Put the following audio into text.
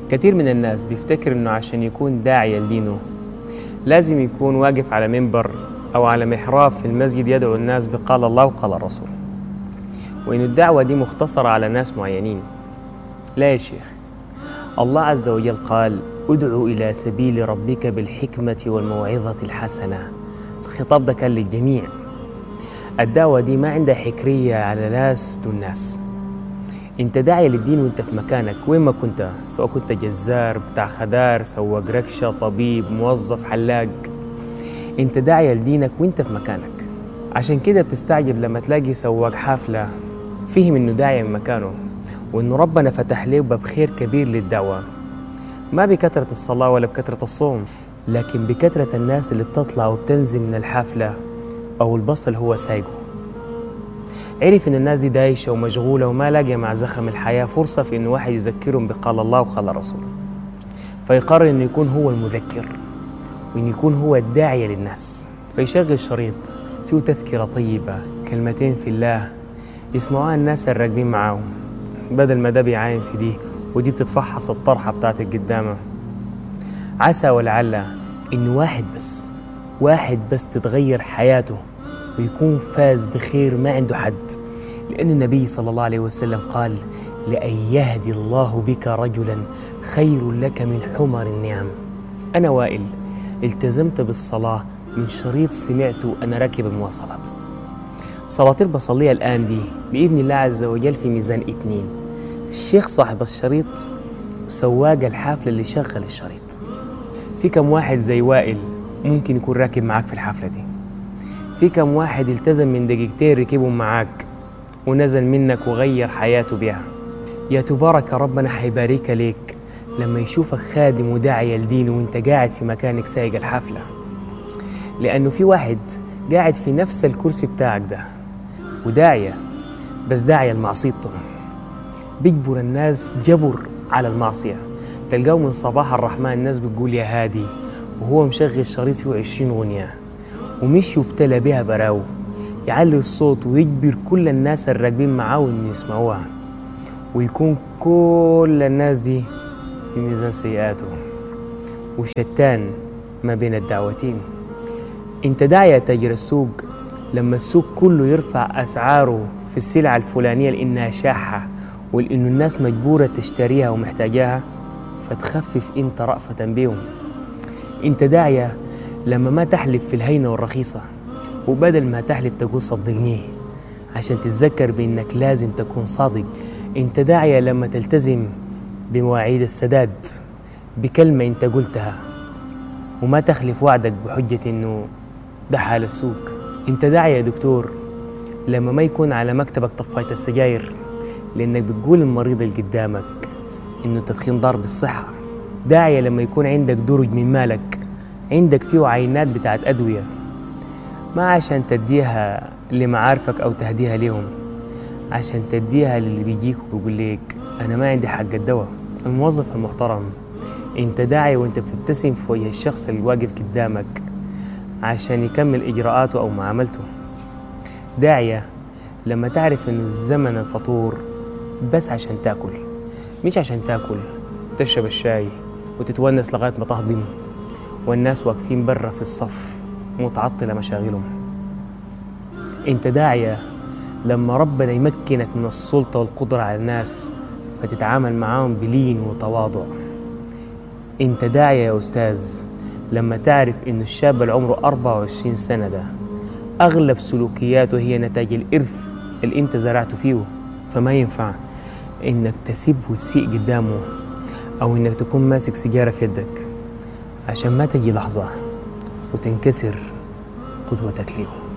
كتير من الناس بيفتكر إنه عشان يكون داعية لدينه لازم يكون واقف على منبر أو على محراب في المسجد يدعو الناس بقال الله وقال الرسول، وإن الدعوة دي مختصرة على ناس معينين. لا يا شيخ، الله عز وجل قال: ادعو إلى سبيل ربك بالحكمة والموعظة الحسنة. الخطاب ده كان للجميع. الدعوة دي ما عندها حكرية على ناس دون ناس. انت داعية للدين وانت في مكانك وين ما كنت، سواء كنت جزار، بتاع خدار، سواق ركشة، طبيب، موظف، حلاق. انت داعية لدينك وانت في مكانك. عشان كده بتستعجب لما تلاقي سواق حافلة فهم انه داعية من مكانه، وانه ربنا فتح له باب خير كبير للدعوة، ما بكثرة الصلاة ولا بكثرة الصوم، لكن بكثرة الناس اللي بتطلع وبتنزل من الحافلة أو الباص اللي هو سايقه. عرف إن الناس دي دايشة ومشغولة وما لاقية مع زخم الحياة فرصة في إنه واحد يذكرهم بقال الله وقال الرسول، فيقرر إنه يكون هو المذكر وإنه يكون هو الداعية للناس. فيشغل شريط فيه تذكرة طيبة، كلمتين في الله يسمعوها الناس الراكبين معاهم، بدل ما ده بيعاين في دي ودي بتتفحص الطرحة بتاعتك قدامه. عسى ولعل إنه واحد بس تتغير حياته ويكون فاز بخير ما عنده حد، لأن النبي صلى الله عليه وسلم قال: لأن يهدي الله بك رجلا خير لك من حمر النعم. أنا وائل التزمت بالصلاة من شريط سمعته أنا راكب المواصلات. صلاة اللي بصليها الآن دي بإذن الله عز وجل في ميزان 2، الشيخ صاحب الشريط وسواق الحافلة اللي شغل الشريط. في كم واحد زي وائل ممكن يكون راكب معاك في الحفلة دي؟ في كم واحد التزم من دقيقتين ركبهم معاك ونزل منك وغير حياته بيها؟ يا تبارك ربنا حيبارك ليك لما يشوفك خادم وداعية لدينه وانت قاعد في مكانك سايق الحفلة، لأنه في واحد قاعد في نفس الكرسي بتاعك ده وداعية، بس داعية لمعصيته، بيجبر الناس جبر على المعصية. تلقاه من صباح الرحمن الناس بتقول يا هادي وهو مشغل شريط فيه 20 غنية ومش يبتلى بها براو، يعلي الصوت ويجبر كل الناس الراكبين معاه إنه يسمعوها، ويكون كل الناس دي في ميزان سيئاته، وشتان ما بين الدعوتين. انت داعية تاجر السوق لما السوق كله يرفع أسعاره في السلعة الفلانية لأنها شاحة ولأنه الناس مجبورة تشتريها ومحتاجاها، فتخفف انت رأفة بيهم. انت داعية لما ما تحلف في الهينة والرخيصة، وبدل ما تحلف تقول صدقني عشان تتذكر بأنك لازم تكون صادق. انت داعية لما تلتزم بمواعيد السداد بكلمة انت قلتها وما تخلف وعدك بحجة انه ده حال السوق. انت داعية يا دكتور لما ما يكون على مكتبك طفاية السجاير لانك بتقول المريض اللي قدامك انه التدخين ضار بالصحة. داعية لما يكون عندك درج من مالك عندك فيه عينات بتاعت أدوية، ما عشان تديها لمعارفك أو تهديها لهم، عشان تديها للي بيجيك وبيقول لك أنا ما عندي حق الدواء. الموظف المحترم انت داعي وانت بتبتسم في وجه الشخص اللي واقف قدامك عشان يكمل إجراءاته أو معاملته. داعية لما تعرف إنه الزمن الفطور بس عشان تاكل، مش عشان تاكل وتشرب الشاي وتتونس لغاية ما تهضم والناس واقفين برا في الصف متعطلة مشاغلهم. انت داعية لما ربنا يمكنك من السلطة والقدرة على الناس فتتعامل معاهم بلين وتواضع. انت داعية يا أستاذ لما تعرف إنه الشاب اللي عمره 24 سنة ده أغلب سلوكياته هي نتاج الإرث اللي انت زرعته فيه، فما ينفع إنك تسيب وتسيء قدامه أو إنك تكون ماسك سيجارة في يدك عشان ما تجي لحظة وتنكسر قدوتك ليه.